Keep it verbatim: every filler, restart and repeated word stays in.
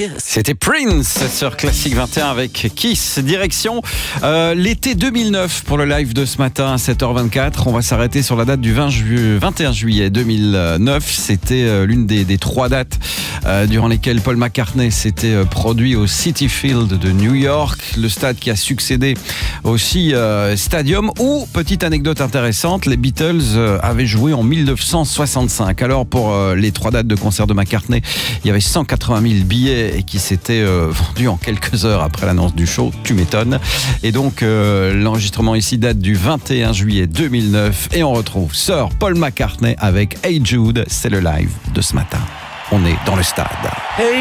Kiss. C'était Prince sur Classic vingt et un avec Kiss. Direction euh, l'été deux mille neuf pour le live de ce matin à sept heures vingt-quatre. On va s'arrêter sur la date du vingt ju- vingt et un juillet deux mille neuf. C'était euh, l'une des, des trois dates euh, durant lesquelles Paul McCartney s'était euh, produit au Citi Field de New York, le stade qui a succédé aussi euh, Stadium, où, petite anecdote intéressante, les Beatles euh, avaient joué en mille neuf cent soixante-cinq. Alors pour euh, les trois dates de concert de McCartney, il y avait cent quatre-vingt mille billets et qui s'étaient euh, vendus en quelques heures après l'annonce du show, tu m'étonnes. Et donc euh, l'enregistrement ici date du vingt et un juillet deux mille neuf et on retrouve Sir Paul McCartney avec Hey Jude. C'est le live de ce matin. On est dans le stade. Hey